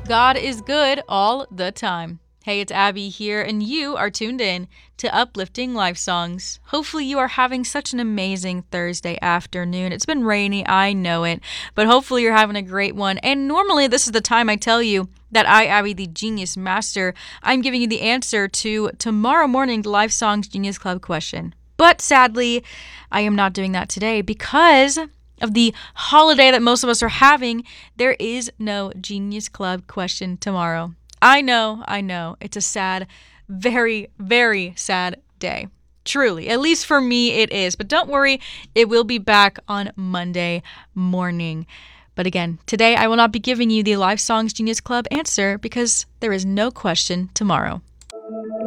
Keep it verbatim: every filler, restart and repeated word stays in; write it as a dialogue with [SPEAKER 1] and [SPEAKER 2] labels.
[SPEAKER 1] God is good all the time. Hey, it's Abby here, and you are tuned in to Uplifting Life Songs. Hopefully you are having such an amazing Thursday afternoon. It's been rainy, I know it, but hopefully you're having a great one. And normally this is the time I tell you that I, Abby, the Genius Master, I'm giving you the answer to tomorrow morning's Life Songs Genius Club question. But sadly, I am not doing that today because of the holiday that most of us are having. There is no Genius Club question tomorrow. I know, I know. It's a sad, very, very sad day. Truly. At least for me, it is. But don't worry, it will be back on Monday morning. But again, today I will not be giving you the Life Songs Genius Club answer because there is no question tomorrow.